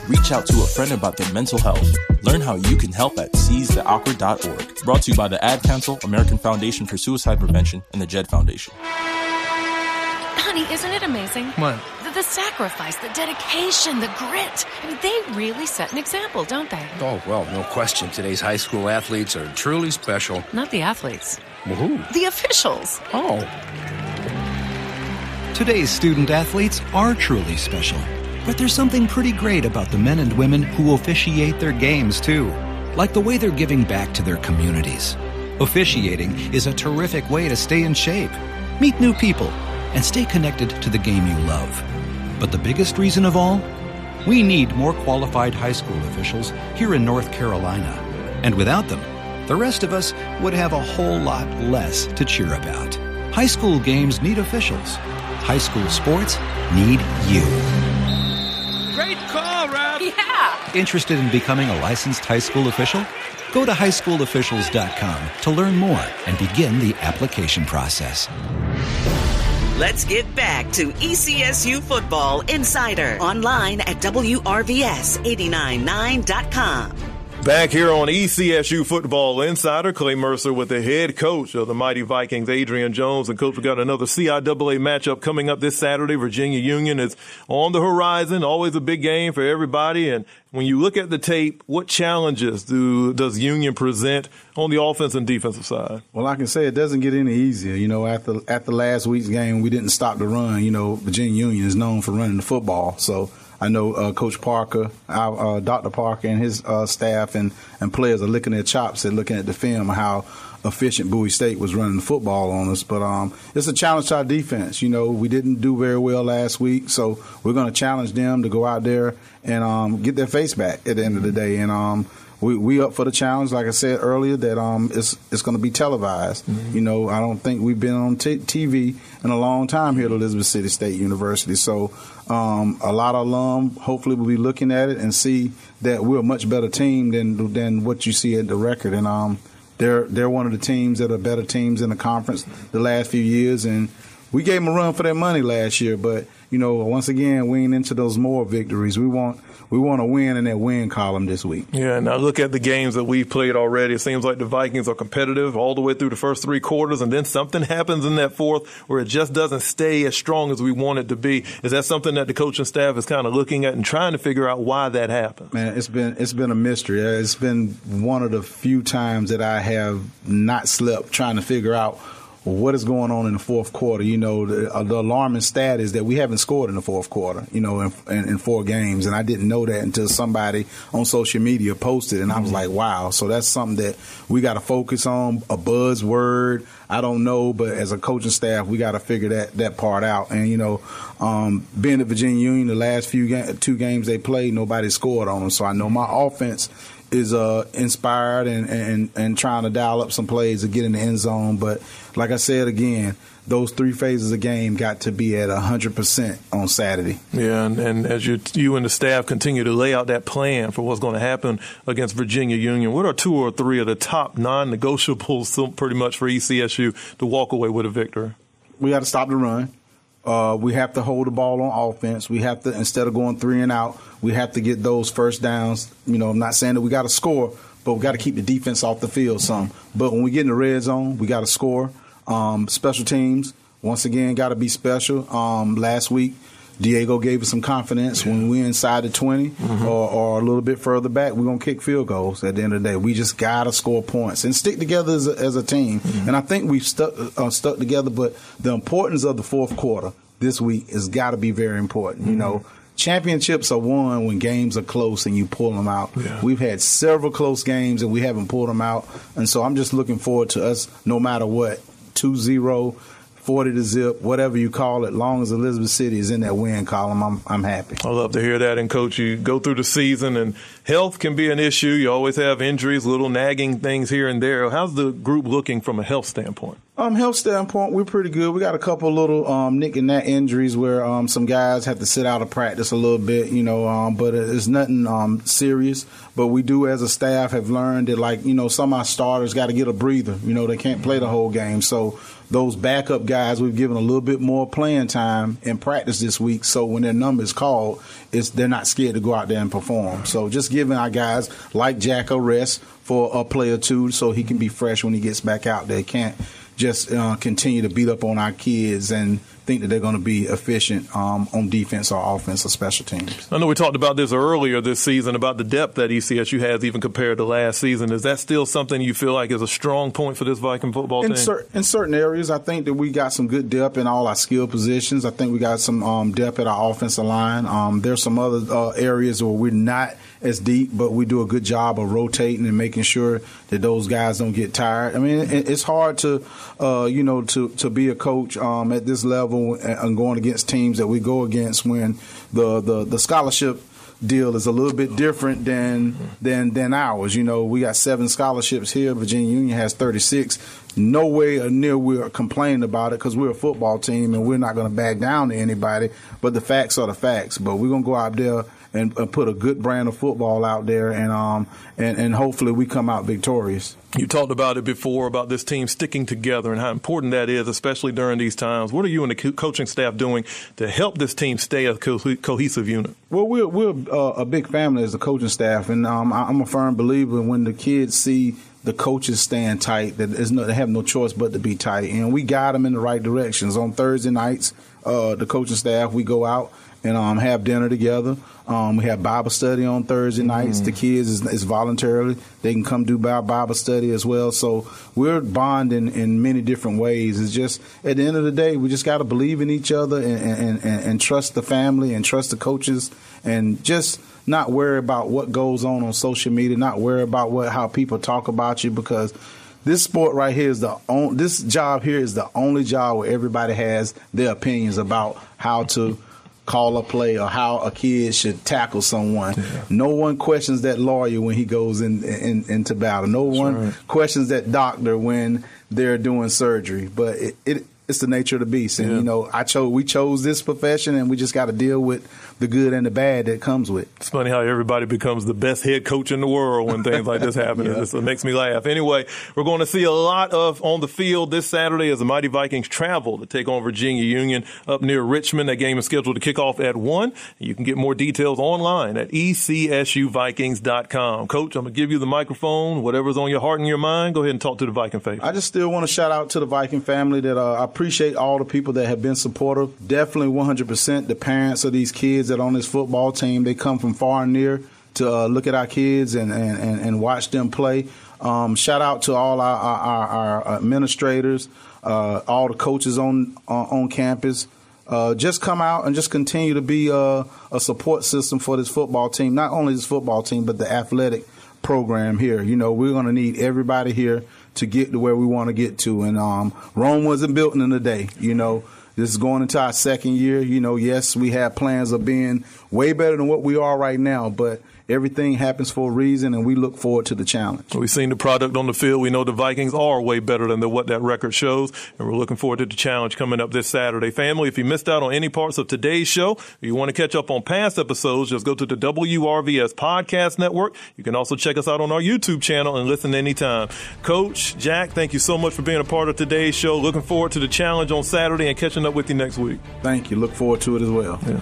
Reach out to a friend about their mental health. Learn how you can help at seizetheawkward.org. Brought to you by the Ad Council, American Foundation for Suicide Prevention, and the JED Foundation. Honey, isn't it amazing? What? The sacrifice, the dedication, the grit. I mean, they really set an example, don't they? Oh, well, no question. Today's high school athletes are truly special. Not the athletes. Well, who? The officials. Oh. Today's student athletes are truly special. But there's something pretty great about the men and women who officiate their games, too. Like the way they're giving back to their communities. Officiating is a terrific way to stay in shape, meet new people, and stay connected to the game you love. But the biggest reason of all? We need more qualified high school officials here in North Carolina. And without them, the rest of us would have a whole lot less to cheer about. High school games need officials. High school sports need you. Great call, Ralph. Yeah. Interested in becoming a licensed high school official? Go to highschoolofficials.com to learn more and begin the application process. Let's get back to ECSU Football Insider online at WRVS899.com. Back here on ECSU Football Insider, Clay Mercer with the head coach of the Mighty Vikings, Adrian Jones. And, Coach, we got another CIAA matchup coming up this Saturday. Virginia Union is on the horizon, always a big game for everybody. And when you look at the tape, what challenges does Union present on the offense and defensive side? Well, I can say it doesn't get any easier. You know, after last week's game, we didn't stop the run. You know, Virginia Union is known for running the football. So I know Coach Parker, Dr. Parker and his staff and players are licking their chops and looking at the film of how efficient Bowie State was running the football on us. But it's a challenge to our defense. You know, we didn't do very well last week, so we're going to challenge them to go out there and get their face back at the end of the day. And we up for the challenge, like I said earlier, that it's going to be televised. Mm-hmm. You know, I don't think we've been on TV in a long time here at Elizabeth City State University. So a lot of alum hopefully will be looking at it and see that we're a much better team than what you see at the record. And they're one of the teams that are better teams in the conference the last few years. And we gave them a run for their money last year, but you know, once again, we ain't into those more victories. We want to win in that win column this week. Yeah, now look at the games that we've played already. It seems like the Vikings are competitive all the way through the first three quarters, and then something happens in that fourth where it just doesn't stay as strong as we want it to be. Is that something that the coaching staff is kind of looking at and trying to figure out why that happens? Man, it's been a mystery. It's been one of the few times that I have not slept trying to figure out what is going on in the fourth quarter. You know, the alarming stat is that we haven't scored in the fourth quarter, you know, in 4 games. And I didn't know that until somebody on social media posted. And I was like, wow. So that's something that we got to focus on, a buzzword. I don't know. But as a coaching staff, we got to figure that part out. And, you know, being at Virginia Union, the last 2 games they played, nobody scored on them. So I know my offense is inspired and trying to dial up some plays to get in the end zone. But like I said again, those 3 phases of game got to be at 100% on Saturday. Yeah, and as you and the staff continue to lay out that plan for what's going to happen against Virginia Union, what are 2 or 3 of the top non-negotiables pretty much for ECSU to walk away with a victory? We got to stop the run. We have to hold the ball on offense. We have to, instead of going 3 and out, we have to get those first downs. You know, I'm not saying that we got to score, but we got to keep the defense off the field some. But when we get in the red zone, we got to score. Special teams, once again, got to be special. Last week, Diego gave us some confidence when we're inside the 20 or a little bit further back, we're going to kick field goals at the end of the day. We just got to score points and stick together as a team. And I think we've stuck together, but the importance of the fourth quarter this week has got to be very important. You know, championships are won when games are close and you pull them out. Yeah. We've had several close games and we haven't pulled them out. And so I'm just looking forward to us, no matter what, 2-0, 40-0, whatever you call it, long as Elizabeth City is in that win column, I'm happy. I love to hear that. And, Coach, you go through the season, and health can be an issue. You always have injuries, little nagging things here and there. How's the group looking from a health standpoint? Health standpoint, we're pretty good. We got a couple little nick and nat injuries where some guys have to sit out of practice a little bit, but it's nothing serious. But we do, as a staff, have learned that, some of our starters got to get a breather. They can't play the whole game. So those backup guys, we've given a little bit more playing time in practice this week. So when their number is called, they're not scared to go out there and perform. So just giving our guys like Jack a rest for a play or two so he can be fresh when he gets back out there. Can't just continue to beat up on our kids and think that they're going to be efficient on defense or offense or special teams. I know we talked about this earlier this season about the depth that ECSU has even compared to last season. Is that still something you feel like is a strong point for this Viking football team? In certain areas, I think that we got some good depth in all our skill positions. I think we got some depth at our offensive line. There's some other areas where we're not as deep, but we do a good job of rotating and making sure that those guys don't get tired. I mean, it's hard to be a coach at this level and going against teams that we go against when the scholarship deal is a little bit different than ours. We got 7 scholarships here. Virginia Union has 36. No way near we're complaining about it because we're a football team and we're not going to back down to anybody. But the facts are the facts. But we're going to go out there and put a good brand of football out there, and hopefully we come out victorious. You talked about it before, about this team sticking together and how important that is, especially during these times. What are you and the coaching staff doing to help this team stay a cohesive unit? Well, we're a big family as a coaching staff, and I'm a firm believer when the kids see the coaches staying tight, that they have no choice but to be tight. And we guide them in the right directions. On Thursday nights, the coaching staff, we go out and have dinner together. We have Bible study on Thursday nights. The kids is voluntarily. They can come do Bible study as well. So we're bonding in many different ways. It's just, at the end of the day, we just got to believe in each other and trust the family and trust the coaches and just not worry about what goes on social media, not worry about how people talk about you, because this sport right here this job here is the only job where everybody has their opinions about how to call a play or how a kid should tackle someone. Yeah. No one questions that lawyer when he goes into battle. No one questions that doctor when they're doing surgery. But it's the nature of the beast. And, we chose this profession, and we just got to deal with the good and the bad that comes with it. It's funny how everybody becomes the best head coach in the world when things like this happen. Yeah. It makes me laugh. Anyway, we're going to see a lot of on the field this Saturday as the Mighty Vikings travel to take on Virginia Union up near Richmond. That game is scheduled to kick off at 1. You can get more details online at ECSUVikings.com. Coach, I'm going to give you the microphone. Whatever's on your heart and your mind, go ahead and talk to the Viking faith. I just still want to shout out to the Viking family that I appreciate all the people that have been supportive. Definitely 100% the parents of these kids that are on this football team. They come from far and near to look at our kids and watch them play. Shout out to all our administrators, all the coaches on campus. Just come out and just continue to be a support system for this football team. Not only this football team, but the athletic program here. We're going to need everybody here to get to where we want to get to. And Rome wasn't built in a day. This is going into our second year. Yes, we have plans of being way better than what we are right now, but everything happens for a reason, and we look forward to the challenge. We've seen the product on the field. We know the Vikings are way better than what that record shows, and we're looking forward to the challenge coming up this Saturday. Family, if you missed out on any parts of today's show, or you want to catch up on past episodes, just go to the WRVS Podcast Network. You can also check us out on our YouTube channel and listen anytime. Coach, Jack, thank you so much for being a part of today's show. Looking forward to the challenge on Saturday and catching up with you next week. Thank you. Look forward to it as well. Yeah.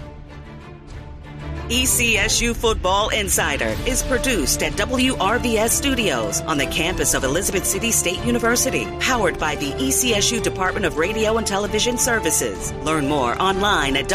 ECSU Football Insider is produced at WRVS Studios on the campus of Elizabeth City State University, powered by the ECSU Department of Radio and Television Services. Learn more online at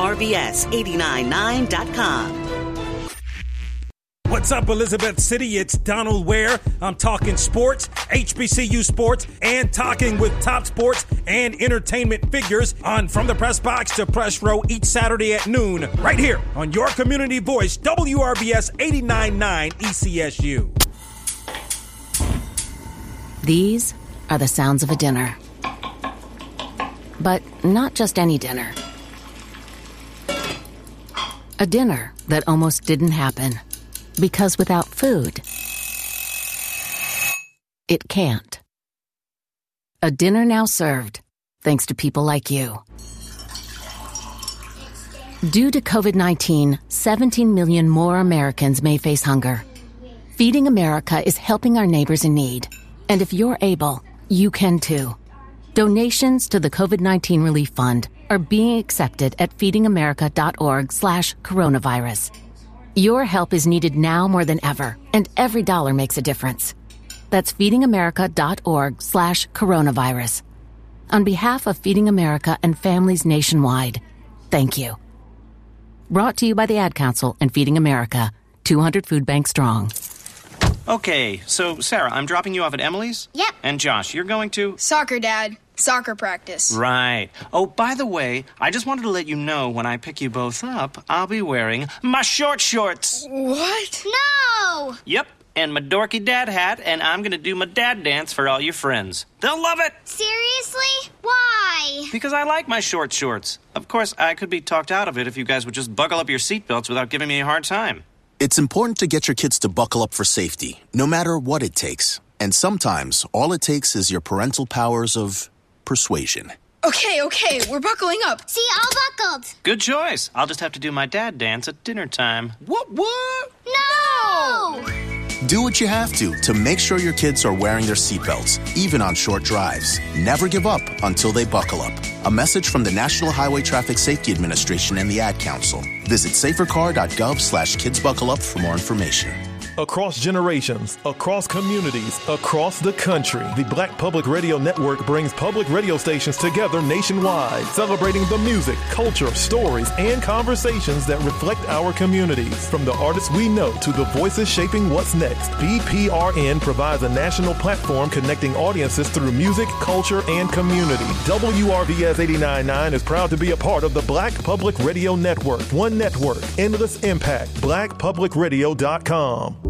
WRVS899.com. What's up, Elizabeth City? It's Donald Ware. I'm talking sports, HBCU sports, and talking with top sports and entertainment figures on From the Press Box to Press Row each Saturday at noon, right here on your community voice, WRVS 89.9 ECSU. These are the sounds of a dinner. But not just any dinner. A dinner that almost didn't happen. Because without food, it can't. A dinner now served, thanks to people like you. Due to COVID-19, 17 million more Americans may face hunger. Feeding America is helping our neighbors in need. And if you're able, you can too. Donations to the COVID-19 Relief Fund are being accepted at feedingamerica.org/coronavirus. Your help is needed now more than ever, and every dollar makes a difference. That's feedingamerica.org/coronavirus. On behalf of Feeding America and families nationwide, thank you. Brought to you by the Ad Council and Feeding America, 200 Food Bank strong. Okay, so Sarah, I'm dropping you off at Emily's? Yep. And Josh, you're going to? Soccer, Dad. Soccer practice. Right. Oh, by the way, I just wanted to let you know when I pick you both up, I'll be wearing my short shorts. What? No! Yep, and my dorky dad hat, and I'm going to do my dad dance for all your friends. They'll love it! Seriously? Why? Because I like my short shorts. Of course, I could be talked out of it if you guys would just buckle up your seatbelts without giving me a hard time. It's important to get your kids to buckle up for safety, no matter what it takes. And sometimes, all it takes is your parental powers of persuasion. Okay, we're buckling up. See, all buckled. Good choice. I'll just have to do my dad dance at dinner time. What? No! Do what you have to make sure your kids are wearing their seatbelts, even on short drives. Never give up until they buckle up. A message from the National Highway Traffic Safety Administration and the Ad Council. Visit safercar.gov/kidsbuckleup for more information. Across generations, across communities, across the country, the Black Public Radio Network brings public radio stations together nationwide, celebrating the music, culture, stories, and conversations that reflect our communities. From the artists we know to the voices shaping what's next, BPRN provides a national platform connecting audiences through music, culture, and community. WRVS 89.9 is proud to be a part of the Black Public Radio Network. One network, endless impact, blackpublicradio.com.